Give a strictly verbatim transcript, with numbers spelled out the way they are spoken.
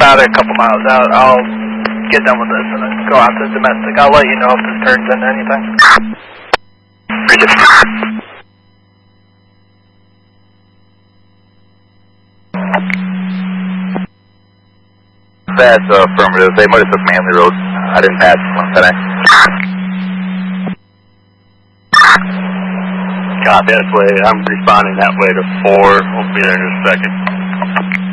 about a couple miles out. I'll get done with this and then go out to domestic. I'll let you know if this turns into anything. That's uh, affirmative. They might have took Manley Road. I didn't pass one today. Copy, that's way. I'm responding that way to four. We'll be there in a second.